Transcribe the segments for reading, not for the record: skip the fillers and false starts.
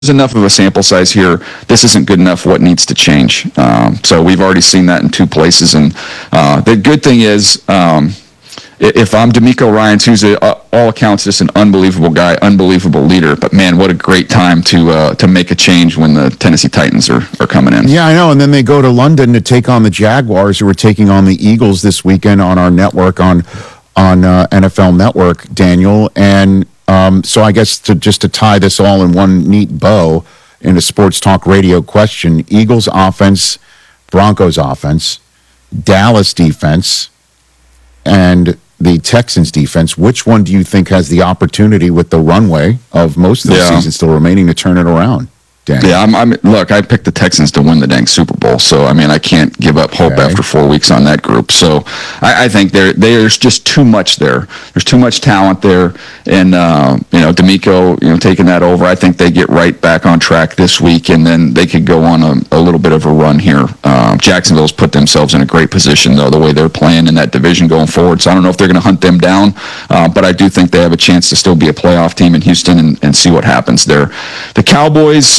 enough of a sample size here. This isn't good enough. What needs to change? So we've already seen that in two places. And the good thing is, if I'm D'Amico Ryans, who's all accounts just an unbelievable guy, unbelievable leader, but man, what a great time to make a change when the Tennessee Titans are coming in. Yeah, I know. And then they go to London to take on the Jaguars, who are taking on the Eagles this weekend on our network, on NFL Network, Daniel. And so I guess to tie this all in one neat bow in a sports talk radio question, Eagles offense, Broncos offense, Dallas defense, and the Texans defense, which one do you think has the opportunity with the runway of most of the season still remaining to turn it around? Danny. Yeah, look, I picked the Texans to win the dang Super Bowl, so I mean I can't give up hope after 4 weeks on that group. So I think there's just too much there. There's too much talent there, and D'Amico, taking that over, I think they get right back on track this week, and then they could go on a little bit of a run here. Jacksonville's put themselves in a great position though, the way they're playing in that division going forward. So I don't know if they're going to hunt them down, but I do think they have a chance to still be a playoff team in Houston and see what happens there. The Cowboys.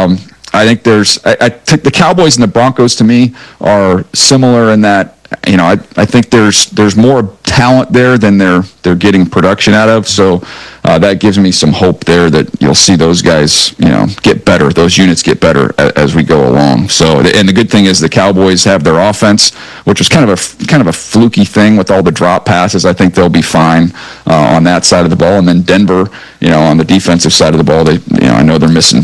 I think I think the Cowboys and the Broncos to me are similar in that, I think there's more talent there than they're getting production out of. So that gives me some hope there that you'll see those guys, get better. Those units get better as we go along. So, and the good thing is the Cowboys have their offense, which was kind of a fluky thing with all the drop passes. I think they'll be fine on that side of the ball. And then Denver, on the defensive side of the ball, I know they're missing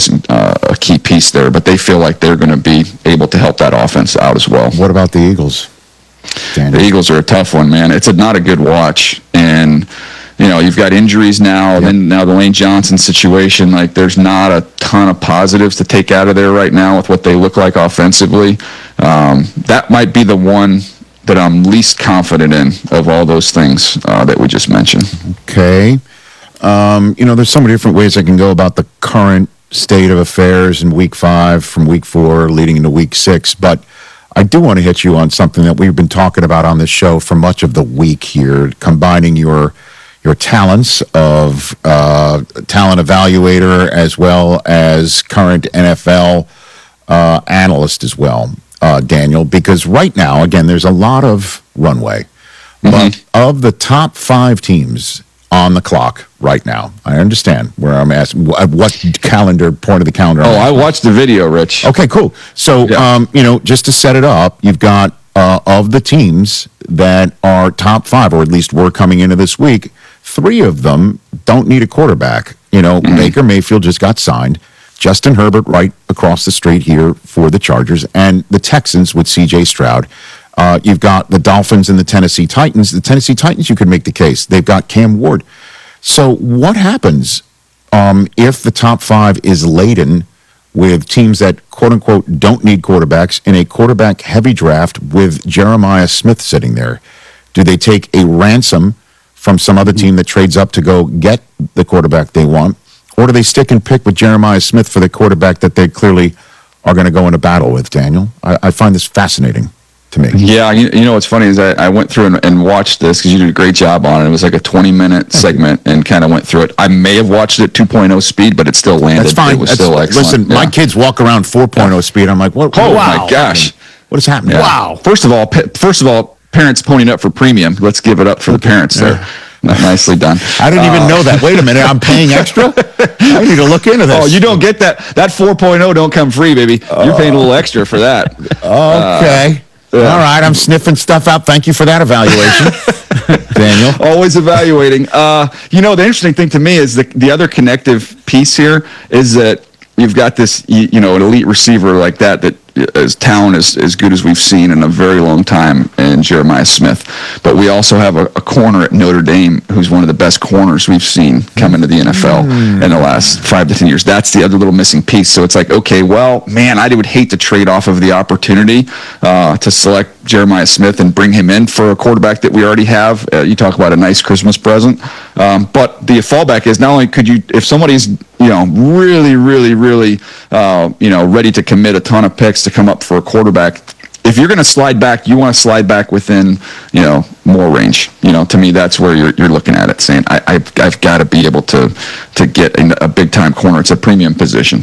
a key piece there, but they feel like they're going to be able to help that offense out as well. What about the Eagles? The Eagles are a tough one, man. It's not a good watch, and you've got injuries now. Yep. Then now the Lane Johnson situation. Like, there's not a ton of positives to take out of there right now with what they look like offensively. That might be the one that I'm least confident in of all those things that we just mentioned. Okay, there's so many different ways I can go about the current state of affairs in Week 5 from Week 4 leading into Week 6, but I do want to hit you on something that we've been talking about on this show for much of the week here, combining your talents of talent evaluator as well as current NFL analyst as well, Daniel, because right now, again, there's a lot of runway. Mm-hmm. But of the top 5 teams on the clock right now, I understand where I'm asking what calendar point of the calendar. I watched the video, Rich. Okay, cool. So, just to set it up, you've got of the teams that are top 5, or at least were coming into this week, 3 of them don't need a quarterback. Baker Mayfield just got signed. Justin Herbert right across the street here for the Chargers, and the Texans with C.J. Stroud. You've got the Dolphins and the Tennessee Titans. The Tennessee Titans, you could make the case. They've got Cam Ward. So what happens if the top 5 is laden with teams that, quote-unquote, don't need quarterbacks in a quarterback-heavy draft with Jeremiah Smith sitting there? Do they take a ransom from some other team that trades up to go get the quarterback they want? Or do they stick and pick with Jeremiah Smith for the quarterback that they clearly are going to go into battle with, Daniel? I find this fascinating. To me. Yeah, what's funny is I went through and watched this because you did a great job on it. It was like a 20-minute segment and kind of went through it. I may have watched it 2.0 speed, but it still landed. That's fine. It was still excellent. Listen, my kids walk around 4.0 speed. I'm like, what? Oh, wow. My gosh. What is happening? Yeah. Wow. First of all, parents ponying up for premium. Let's give it up for the parents there. Nicely done. I didn't even know that. Wait a minute. I'm paying extra? I need to look into this. Oh, you don't get that. That 4.0 don't come free, baby. You're paying a little extra for that. Okay. Yeah. All right, I'm sniffing stuff out. Thank you for that evaluation, Daniel. Always evaluating. The interesting thing to me is the other connective piece here is that you've got this, an elite receiver like that is talent as good as we've seen in a very long time in Jeremiah Smith. But we also have a corner at Notre Dame who's one of the best corners we've seen come into the NFL in the last 5 to 10 years. That's the other little missing piece. So it's like, okay, well, man, I would hate to trade off of the opportunity to select Jeremiah Smith and bring him in for a quarterback that we already have. You talk about a nice Christmas present. But the fallback is not only could you, if somebody's really, really, really, ready to commit a ton of picks to come up for a quarterback, if you're going to slide back, you want to slide back within, more range. To me, that's where you're looking at it, saying I've got to be able to get a big time corner. It's a premium position.